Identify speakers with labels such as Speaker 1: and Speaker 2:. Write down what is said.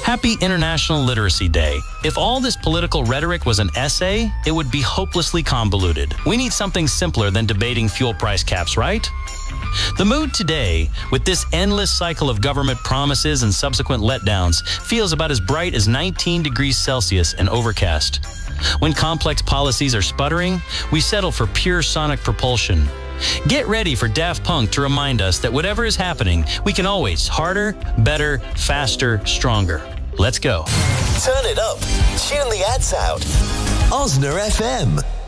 Speaker 1: Happy International Literacy Day. If all this political rhetoric was an essay, it would be hopelessly convoluted. We need something simpler than debating fuel price caps, right? The mood today, with this endless cycle of government promises and subsequent letdowns, feels about as bright as 19 degrees Celsius and overcast. When complex policies are sputtering, we settle for pure sonic propulsion. Get ready for Daft Punk to remind us that whatever is happening, we can always harder, better, faster, stronger. Let's go.
Speaker 2: Turn it up. Tune the ads out. Osner FM.